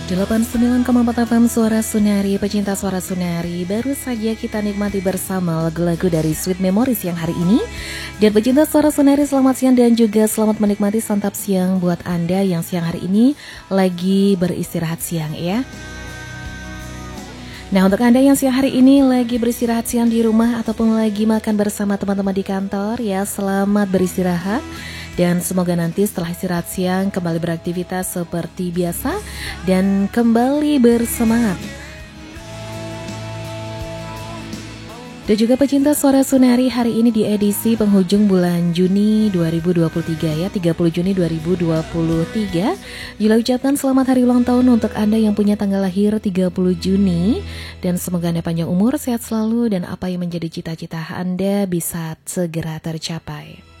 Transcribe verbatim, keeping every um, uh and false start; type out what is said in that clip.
delapan puluh sembilan koma empat F M Suara Sunari, pecinta Suara Sunari. Baru saja kita nikmati bersama lagu-lagu dari Sweet Memories yang hari ini. Dan pecinta Suara Sunari, selamat siang dan juga selamat menikmati santap siang buat Anda yang siang hari ini lagi beristirahat siang ya. Nah, untuk Anda yang siang hari ini lagi beristirahat siang di rumah ataupun lagi makan bersama teman-teman di kantor ya, selamat beristirahat. Dan semoga nanti setelah istirahat siang kembali beraktivitas seperti biasa dan kembali bersemangat. Dan juga pecinta Suara Sunari, hari ini di edisi penghujung bulan Juni dua ribu dua puluh tiga ya, tiga puluh Juni dua ribu dua puluh tiga. Jula ucapkan selamat hari ulang tahun untuk Anda yang punya tanggal lahir tiga puluh Juni. Dan semoga Anda panjang umur, sehat selalu, dan apa yang menjadi cita-cita Anda bisa segera tercapai.